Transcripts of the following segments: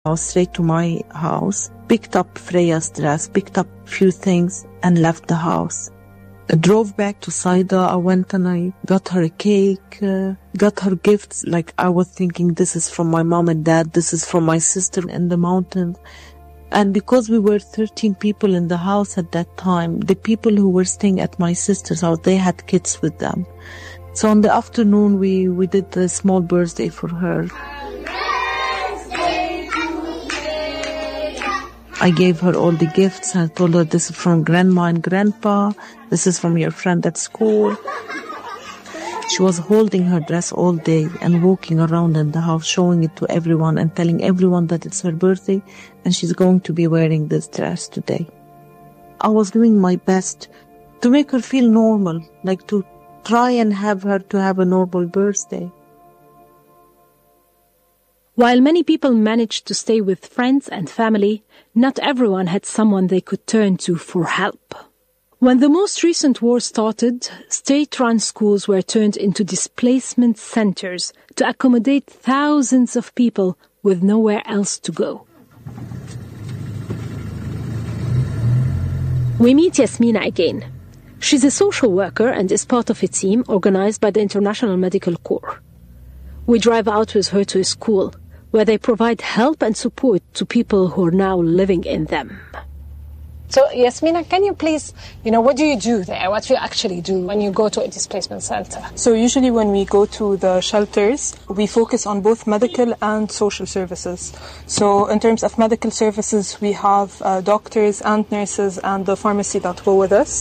I was straight to my house, picked up Freya's dress, picked up a few things and left the house. I drove back to Saida. I went and I got her a cake, got her gifts. Like I was thinking, this is from my mom and dad, this is from my sister in the mountains. And because we were 13 people in the house at that time, the people who were staying at my sister's house, they had kids with them. So in the afternoon, we did a small birthday for her. I gave her all the gifts. I told her, this is from Grandma and Grandpa. This is from your friend at school. She was holding her dress all day and walking around in the house, showing it to everyone and telling everyone that it's her birthday and she's going to be wearing this dress today. I was doing my best to make her feel normal, like to try and have her to have a normal birthday. While many people managed to stay with friends and family, not everyone had someone they could turn to for help. When the most recent war started, state-run schools were turned into displacement centers to accommodate thousands of people with nowhere else to go. We meet Yasmina again. She's a social worker and is part of a team organized by the International Medical Corps. We drive out with her to a school where they provide help and support to people who are now living in them. So, Yasmina, can you please, what do you do there? What do you actually do when you go to a displacement center? So usually when we go to the shelters, we focus on both medical and social services. So in terms of medical services, we have doctors and nurses and the pharmacy that go with us.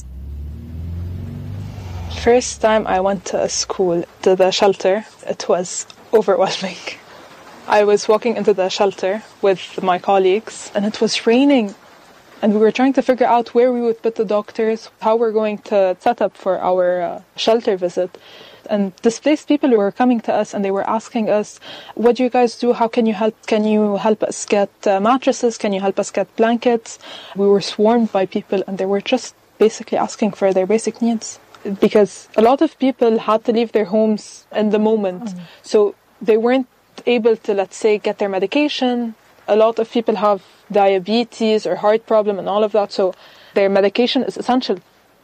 First time I went to a school, to the shelter, it was overwhelming. I was walking into the shelter with my colleagues and it was raining. And we were trying to figure out where we would put the doctors, how we're going to set up for our shelter visit. And displaced people were coming to us and they were asking us, what do you guys do? How can you help? Can you help us get mattresses? Can you help us get blankets? We were swarmed by people and they were just basically asking for their basic needs. Because a lot of people had to leave their homes in the moment. So they weren't able to, let's say, get their medication. A lot of people have diabetes or heart problem and all of that, so their medication is essential.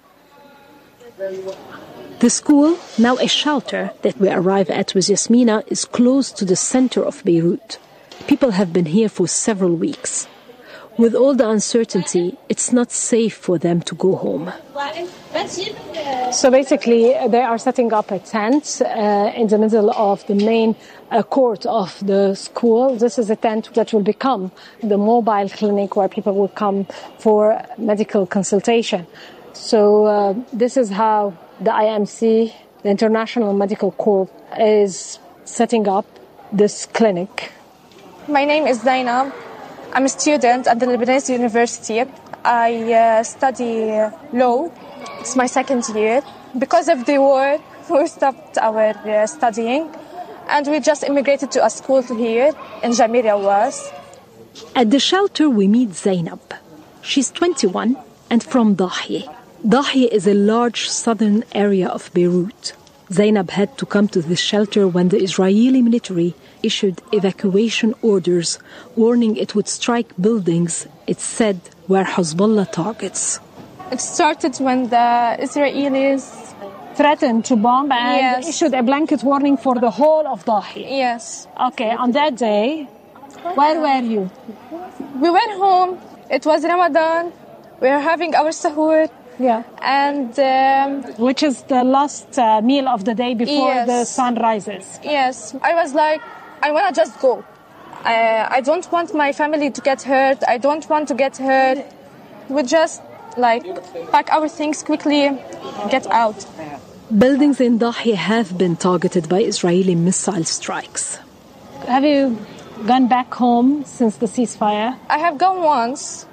The school, now a shelter that we arrive at with Yasmina, is close to the center of Beirut. People have been here for several weeks. With all the uncertainty, it's not safe for them to go home. So basically, they are setting up a tent in the middle of the main court of the school. This is a tent that will become the mobile clinic where people will come for medical consultation. So this is how the IMC, the International Medical Corps, is setting up this clinic. My name is Zainab. I'm a student at the Lebanese University. I study law. It's my second year. Because of the war, we stopped our studying and we just immigrated to a school here in Jamira Was. At the shelter, we meet Zainab. She's 21 and from Dahieh. Dahieh is a large southern area of Beirut. Zainab had to come to this shelter when the Israeli military issued evacuation orders, warning it would strike buildings, it said, were Hezbollah targets. It started when the Israelis threatened to bomb and issued a blanket warning for the whole of Dahieh. Yes. Okay, on that day, where were you? We went home. It was Ramadan. We were having our sahur. Yeah. And which is the last meal of the day before the sun rises. Yes. I was like, I want to just go. I don't want my family to get hurt. I don't want to get hurt. We just pack our things quickly, get out. Buildings in Dahieh have been targeted by Israeli missile strikes. Have you gone back home since the ceasefire? I have gone once.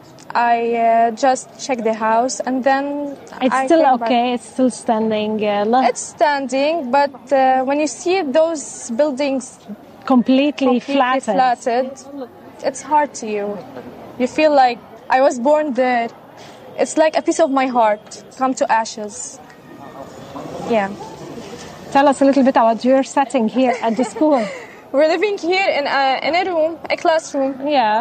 I just checked the house and then it's still okay. It's still standing. It's standing, but when you see those buildings completely flattened, it's hard to you. You feel like I was born there. It's like a piece of my heart come to ashes. Yeah. Tell us a little bit about your setting here at the school. We're living here in a room, a classroom. Yeah.